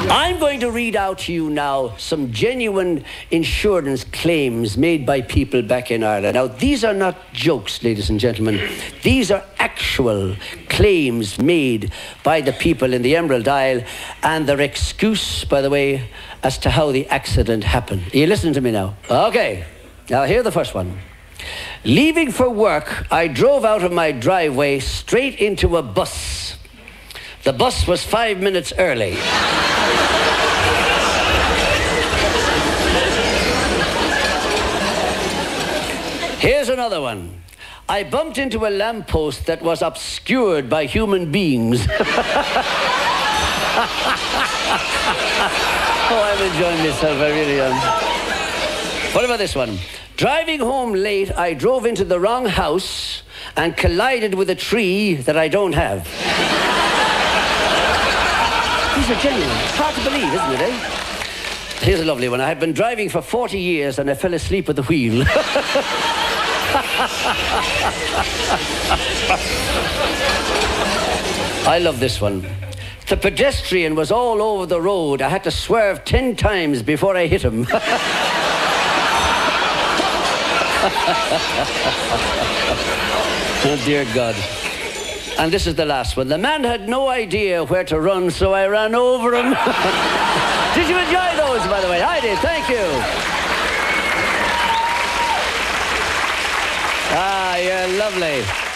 I'm going to read out to you now some genuine insurance claims made by people back in Ireland. Now, these are not jokes, ladies and gentlemen. These are actual claims made by the people in the Emerald Isle, and their excuse, by the way, as to how the accident happened. Are you listening to me now? Okay. Now, here's the first one. Leaving for work, I drove out of my driveway straight into a bus. The bus was 5 minutes early. Here's another one. I bumped into a lamppost that was obscured by human beings. Oh, I'm enjoying myself, I really am. What about this one? Driving home late, I drove into the wrong house and collided with a tree that I don't have. These are genuine. It's hard to believe, isn't it, eh? Here's a lovely one. I had been driving for 40 years and I fell asleep at the wheel. I love this one. The pedestrian was all over the road. I had to swerve 10 times before I hit him. Oh, dear God. And this is the last one. The man had no idea where to run, so I ran over him. Did you enjoy those, by the way? I did. Thank you. Ah, you're lovely.